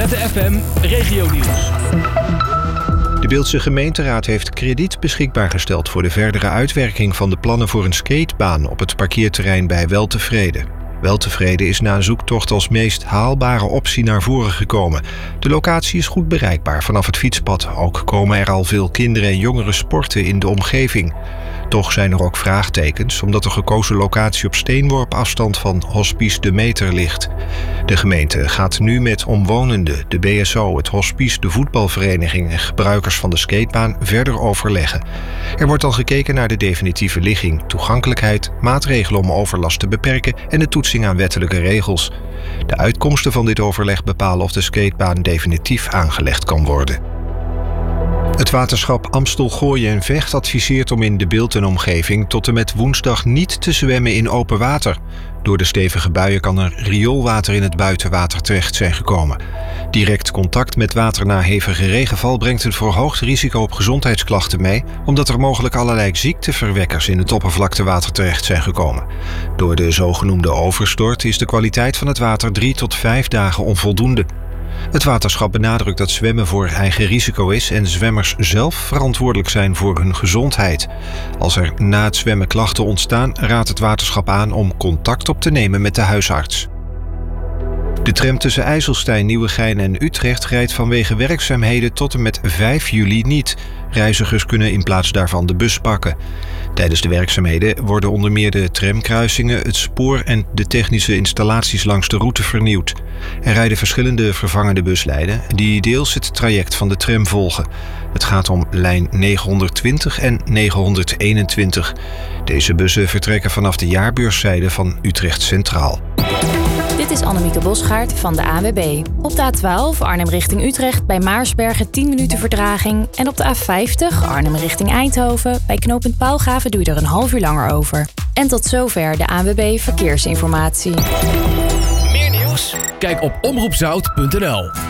ZFM Regionieuws. De Beeldse gemeenteraad heeft krediet beschikbaar gesteld voor de verdere uitwerking van de plannen voor een skatebaan op het parkeerterrein bij Weltevreden. Weltevreden is na een zoektocht als meest haalbare optie naar voren gekomen. De locatie is goed bereikbaar vanaf het fietspad. Ook komen er al veel kinderen en jongeren sporten in de omgeving. Toch zijn er ook vraagtekens, omdat de gekozen locatie op steenworp afstand van Hospice De Meter ligt. De gemeente gaat nu met omwonenden, de BSO, het hospice, de voetbalvereniging en gebruikers van de skatebaan verder overleggen. Er wordt al gekeken naar de definitieve ligging, toegankelijkheid, maatregelen om overlast te beperken en de toetsing aan wettelijke regels. De uitkomsten van dit overleg bepalen of de skatebaan definitief aangelegd kan worden. Het waterschap Amstel, Gooien en Vecht adviseert om in de Bilt en omgeving tot en met woensdag niet te zwemmen in open water. Door de stevige buien kan er rioolwater in het buitenwater terecht zijn gekomen. Direct contact met water na hevige regenval brengt een verhoogd risico op gezondheidsklachten mee, omdat er mogelijk allerlei ziekteverwekkers in het oppervlaktewater terecht zijn gekomen. Door de zogenoemde overstort is de kwaliteit van het water 3 tot 5 dagen onvoldoende. Het waterschap benadrukt dat zwemmen voor eigen risico is en zwemmers zelf verantwoordelijk zijn voor hun gezondheid. Als er na het zwemmen klachten ontstaan, raadt het waterschap aan om contact op te nemen met de huisarts. De tram tussen IJsselstein, Nieuwegein en Utrecht rijdt vanwege werkzaamheden tot en met 5 juli niet. Reizigers kunnen in plaats daarvan de bus pakken. Tijdens de werkzaamheden worden onder meer de tramkruisingen, het spoor en de technische installaties langs de route vernieuwd. Er rijden verschillende vervangende buslijnen die deels het traject van de tram volgen. Het gaat om lijn 920 en 921. Deze bussen vertrekken vanaf de jaarbeurszijde van Utrecht Centraal. Dit is Annemieke Bosgaard van de ANWB. Op de A12 Arnhem richting Utrecht bij Maarsbergen 10 minuten vertraging. En op de A50 Arnhem richting Eindhoven bij knooppunt Paalgraven doe je er een half uur langer over. En tot zover de ANWB Verkeersinformatie. Meer nieuws? Kijk op omroepzout.nl.